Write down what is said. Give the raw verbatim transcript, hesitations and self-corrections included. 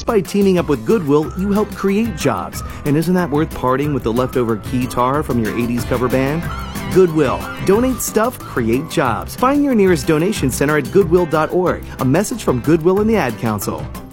Just by teaming up with Goodwill, you help create jobs. And isn't that worth parting with the leftover keytar from your eighties cover band? Goodwill. Donate stuff, create jobs. Find your nearest donation center at goodwill dot org. A message from Goodwill and the Ad Council.